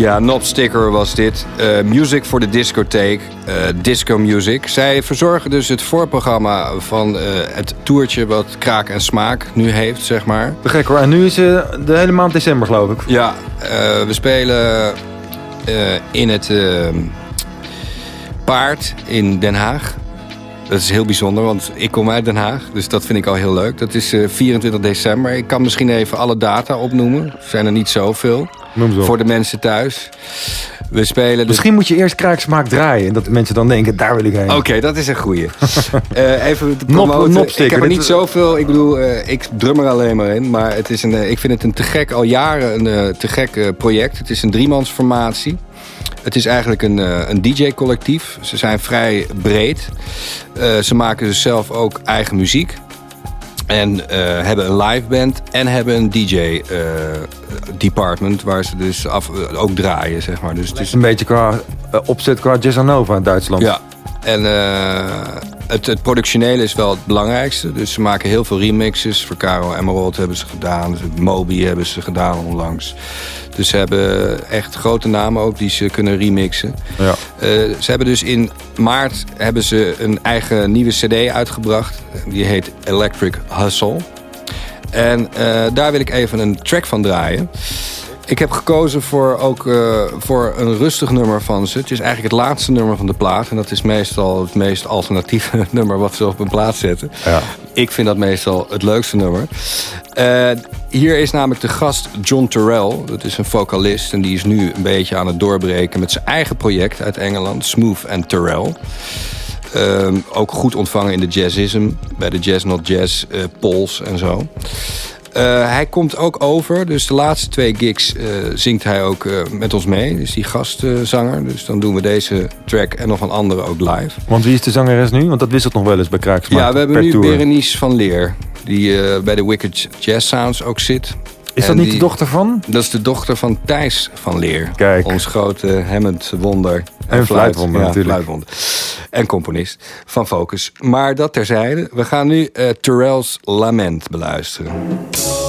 Ja, Knobsticker was dit. Music for the Discotheek. Disco Music. Zij verzorgen dus het voorprogramma van het toertje wat Kraak en Smaak nu heeft, zeg maar. Te gek hoor. En nu is de hele maand december, geloof ik. Ja, we spelen in het Paard in Den Haag. Dat is heel bijzonder, want ik kom uit Den Haag. Dus dat vind ik al heel leuk. Dat is 24 december. Ik kan misschien even alle data opnoemen. Er zijn er niet zoveel. Noem ze op. Voor de mensen thuis. We spelen Misschien moet je eerst Kraak Smaak draaien. En dat mensen dan denken, daar wil ik heen. Oké, dat is een goeie. Even te promoten. Knopsticker. Ik heb er niet zoveel. Ik bedoel, ik drum er alleen maar in. Maar het is ik vind het een te gek, al jaren een te gek project. Het is een driemansformatie. Het is eigenlijk een DJ-collectief. Ze zijn vrij breed. Ze maken dus zelf ook eigen muziek. En hebben een live band en hebben een DJ-department... waar ze dus ook draaien, zeg maar. Dus het is een beetje qua opzet qua Jazzanova in Duitsland. Ja, en het productionele is wel het belangrijkste. Dus ze maken heel veel remixes. Voor Caro Emerald hebben ze gedaan. Moby hebben ze gedaan onlangs. Dus ze hebben echt grote namen ook die ze kunnen remixen. Ja. Ze hebben dus in maart hebben ze een eigen nieuwe cd uitgebracht. Die heet Electric Hustle. En daar wil ik even een track van draaien. Ik heb gekozen voor een rustig nummer van ze. Het is eigenlijk het laatste nummer van de plaat. En dat is meestal het meest alternatieve nummer wat ze op een plaat zetten. Ja. Ik vind dat meestal het leukste nummer. Hier is namelijk de gast John Turrell. Dat is een vocalist en die is nu een beetje aan het doorbreken met zijn eigen project uit Engeland. Smooth and Turrell. Ook goed ontvangen in de jazzism. Bij de Jazz Not Jazz polls en zo. Hij komt ook over, dus de laatste 2 gigs zingt hij ook met ons mee. Dus die gastzanger. Dus dan doen we deze track en nog een andere ook live. Want wie is de zangeres nu? Want dat wisselt nog wel eens bij Kraak Smaak. Ja, we hebben nu Berenice van Leer. Die bij de Wicked Jazz Sounds ook zit. Is dat niet de dochter van? Dat is de dochter van Thijs van Leer. Kijk. Ons grote Hammond-wonder. En fluitwonder natuurlijk. Fluitwonder. En componist van Focus. Maar dat terzijde. We gaan nu Turrell's Lament beluisteren.